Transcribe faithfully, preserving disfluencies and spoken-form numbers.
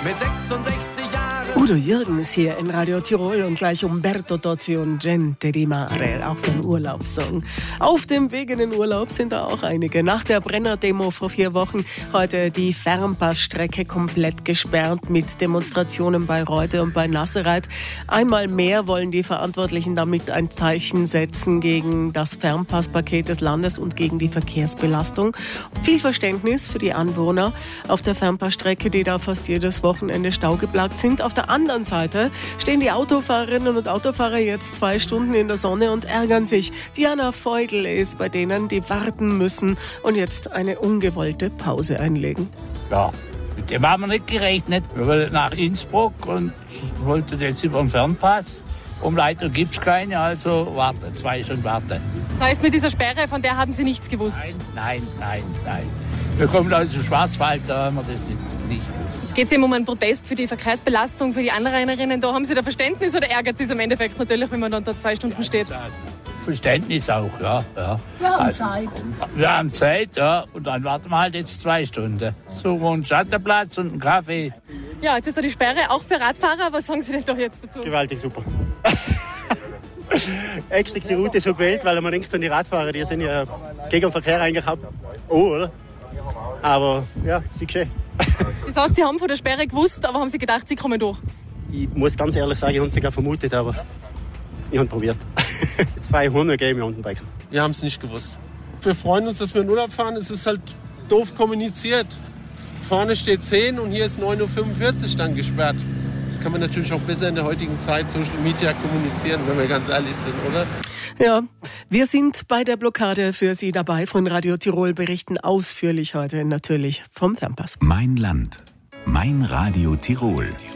mit sechsundsechzig Jahren. Udo Jürgens hier in Radio Tirol und gleich Umberto Tozzi und Gente di Mare, auch so ein Urlaubssong. Auf dem Weg in den Urlaub sind da auch einige. Nach der Brenner-Demo vor vier Wochen heute die Fernpassstrecke komplett gesperrt mit Demonstrationen bei Reute und bei Nassereith. Einmal mehr wollen die Verantwortlichen damit ein Zeichen setzen gegen das Fernpasspaket des Landes und gegen die Verkehrsbelastung. Viel Verständnis für die Anwohner auf der Fernpassstrecke, die da fast jedes Wochenende staugeplagt sind. Auf der anderen Seite stehen die Autofahrerinnen und Autofahrer jetzt zwei Stunden in der Sonne und ärgern sich. Diana Feudel ist bei denen, die warten müssen und jetzt eine ungewollte Pause einlegen. Ja, mit dem haben wir nicht gerechnet. Wir wollten nach Innsbruck und wollten jetzt über den Fernpass. Umleitung gibt es keine, also warte, zwei Stunden warten. Das heißt, mit dieser Sperre, von der haben Sie nichts gewusst? Nein, nein, nein, nein. Wir kommen aus dem Schwarzwald, da haben wir das nicht, nicht gewusst. Jetzt geht es eben um einen Protest für die Verkehrsbelastung, für die Anrainerinnen. Da haben Sie da Verständnis oder ärgert Sie es im Endeffekt natürlich, wenn man dann da zwei Stunden steht? Verständnis auch, ja. ja. Wir haben also, Zeit. Wir haben Zeit, ja. Und dann warten wir halt jetzt zwei Stunden. Suchen wir einen Schattenplatz und einen Kaffee. Ja, jetzt ist da die Sperre, auch für Radfahrer. Was sagen Sie denn da jetzt dazu? Gewaltig super. Extra die Route so gewählt, weil man denkt, die Radfahrer, die sind ja gegen den Verkehr eigentlich auch, oh, oder? Aber ja, ist schön. Das heißt, Sie haben von der Sperre gewusst, aber haben Sie gedacht, Sie kommen durch? Ich muss ganz ehrlich sagen, ich habe es nicht vermutet, aber ich habe probiert. Jetzt fahre ich hundert Kilometer mit Mountainbike. Wir haben es nicht gewusst. Wir freuen uns, dass wir in Urlaub fahren. Es ist halt doof kommuniziert. Vorne steht zehn und hier ist neun Uhr fünfundvierzig dann gesperrt. Das kann man natürlich auch besser in der heutigen Zeit Social Media kommunizieren, wenn wir ganz ehrlich sind, oder? Ja, wir sind bei der Blockade für Sie dabei. Von Radio Tirol berichten ausführlich heute natürlich vom Fernpass. Mein Land, mein Radio Tirol.